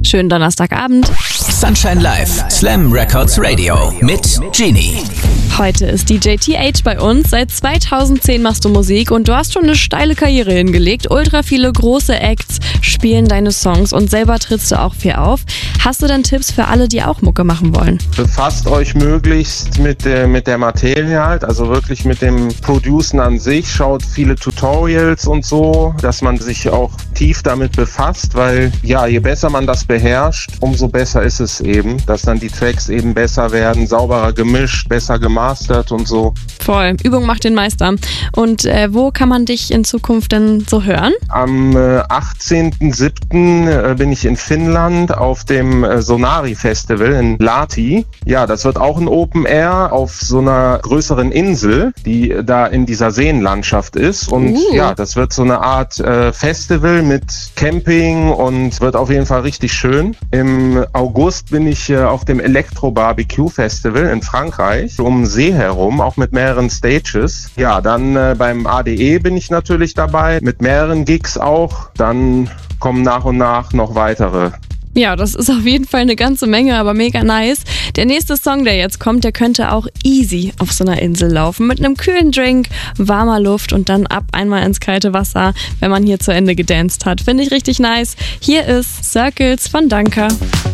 Schönen Donnerstagabend. Sunshine Live, Slam Records Radio mit Genie. Heute ist DJ TH bei uns. Seit 2010 machst du Musik und du hast schon eine steile Karriere hingelegt. Ultra viele große Acts spielen deine Songs und selber trittst du auch viel auf. Hast du denn Tipps für alle, die auch Mucke machen wollen? Befasst euch möglichst mit der Materie halt, also wirklich mit dem Producen an sich. Schaut viele Tutorials und so, dass man sich auch tief damit befasst, weil ja, je besser man das beherrscht, umso besser ist es eben, dass dann die Tracks eben besser werden, sauberer gemischt, besser gemastert und so. Voll, Übung macht den Meister. Und wo kann man dich in Zukunft denn so hören? Am 18.07. bin ich in Finnland auf dem Sonari Festival in Lahti. Ja, das wird auch ein Open Air auf so einer größeren Insel, die da in dieser Seenlandschaft ist. Und ja, das wird so eine Art Festival mit Camping und wird auf jeden Fall richtig schön. Im August bin ich auf dem Electro Barbecue Festival in Frankreich, um den See herum, auch mit mehreren Stages. Ja, dann beim ADE bin ich natürlich dabei, mit mehreren Gigs auch. Dann kommen nach und nach noch weitere. Ja, das ist auf jeden Fall eine ganze Menge, aber mega nice. Der nächste Song, der jetzt kommt, der könnte auch easy auf so einer Insel laufen. Mit einem kühlen Drink, warmer Luft und dann ab einmal ins kalte Wasser, wenn man hier zu Ende gedanced hat. Finde ich richtig nice. Hier ist Circles von Danka.